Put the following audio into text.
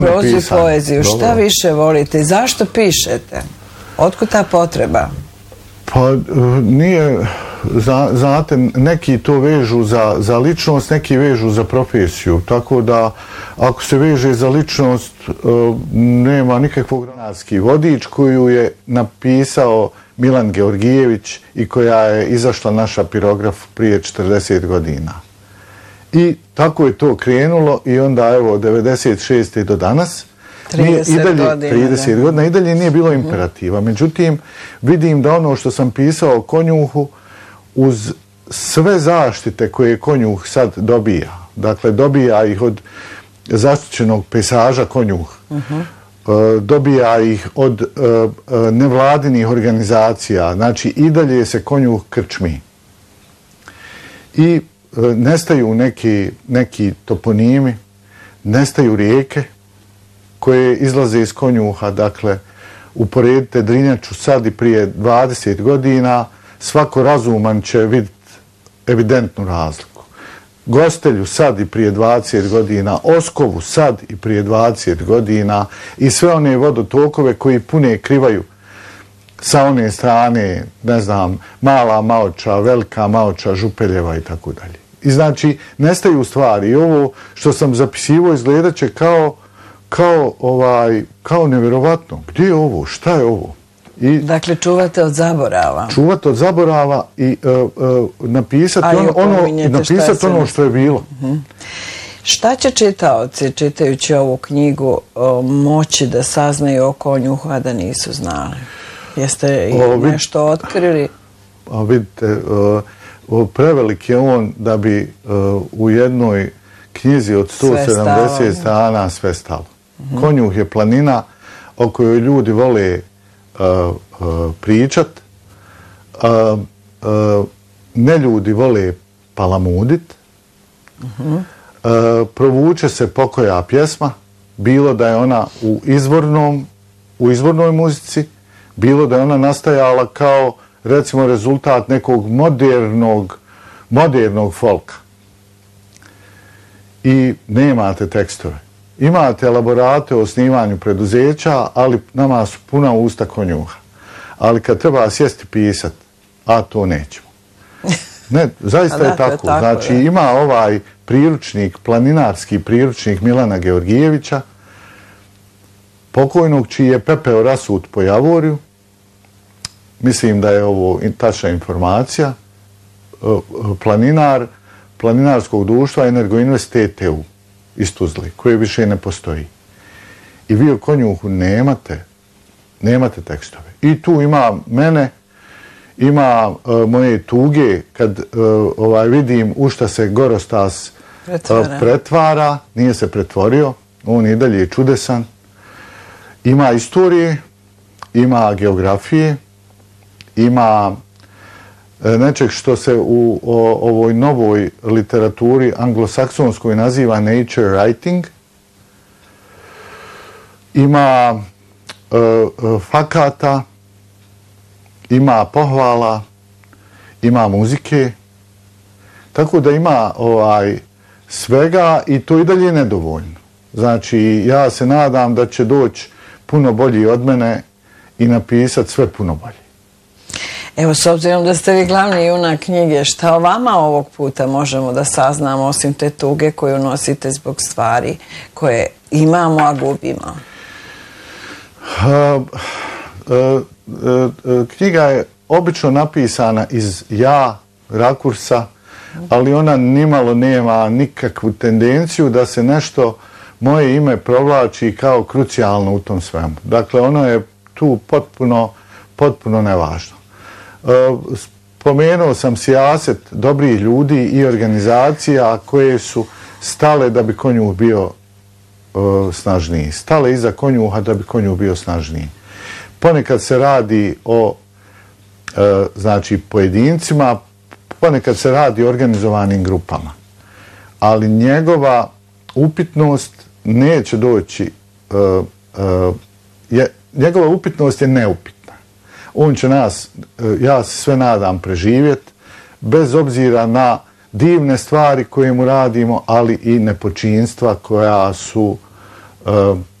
Prozu i poeziju, šta više volite i zašto pišete? Otkud ta potreba? Pa nije, znate, neki to vežu za ličnost, neki vežu za profesiju, tako da ako se veže za ličnost nema nikakvog granatski vodič koju je napisao Milan Georgijević i koja je izašla naša pirograf prije 40 godina. I tako je to krenulo i onda evo 96. do danas 30 godina i dalje nije bilo imperativa. Međutim, vidim da ono što sam pisao o konjuhu uz sve zaštite koje konjuh sad dobija, dakle dobija ih od zaštićenog pejsaža konjuh, dobija ih od nevladinih organizacija, znači i dalje se konjuh krčmi. I nestaju neki toponimi, nestaju rijeke koje izlaze iz konjuha, dakle, uporedite Drinjaču sad i prije 20 godina, svako razuman će vidjeti evidentnu razliku. Gostelju sad i prije 20 godina, Oskovu sad i prije 20 godina i sve one vodotokove koji pune krivaju sa one strane, ne znam, Mala Maoča, Velika Maoča, Župeljeva i tako dalje. I znači, nestaju stvari. I ovo što sam zapisivo izgledat će kao nevjerovatno. Gdje je ovo? Šta je ovo? Dakle, čuvate od zaborava. Čuvate od zaborava i napisati ono što je bilo. Šta će čitaoci, čitajući ovu knjigu, moći da saznaju o konjuhu, a da nisu znali? Jeste nešto otkrili? Vidite, prevelik je on da bi u jednoj knjizi od 170 strana sve stalo. Konjuh je planina o kojoj ljudi vole pričat, neljudi vole palamudit, provuče se pokoja pjesma, bilo da je ona u izvornoj muzici, bilo da je ona nastajala kao recimo rezultat nekog modernog folka. I nemate tekstove. Imate elaborate o osnivanju preduzeća, ali nama su puna usta konjuha. Ali kad treba sjesti pisat, a to nećemo. Ne, zaista je tako. Znači ima ovaj priručnik, planinarski priručnik Milana Georgijevića, pokojnog čiji je pepeo rasut po Javorju. Mislim da je ovo tačna informacija. Planinar Planinarskog društva Energoinvest TTU iz Tuzli, koje više ne postoji. I vi o konjuhu nemate tekstove. I tu ima mene, ima moje tuge, kad vidim u šta se Gorostas pretvara, nije se pretvorio, on je dalje čudesan. Ima istorije, ima geografije, ima nečeg što se u ovoj novoj literaturi anglosaksonskoj naziva nature writing. Ima fakata, ima pohvala, ima muzike. Tako da ima svega i to i dalje nedovoljno. Znači, ja se nadam da će doći puno bolji od mene i napisati sve puno bolje. Evo, s obzirom da ste vi glavni junak knjige, šta o vama ovog puta možemo da saznamo, osim te tuge koju nosite zbog stvari koje imamo, a gubimo? Knjiga je obično napisana iz rakursa, ali ona nimalo nema nikakvu tendenciju da se nešto, moje ime, provlači kao krucijalno u tom svemu. Dakle, ono je tu potpuno nevažno. Spomenuo sam sijaset dobrih ljudi i organizacija koje su stale da bi konjuh bio snažniji. Stale iza konjuha da bi konjuh bio snažniji. Ponekad se radi o pojedincima, ponekad se radi o organizovanim grupama. Ali njegova upitnost neće doći, njegova upitnost je neupitna. On će nas, ja se sve nadam, preživjeti, bez obzira na divne stvari koje mu radimo, ali i nepočinstva koja su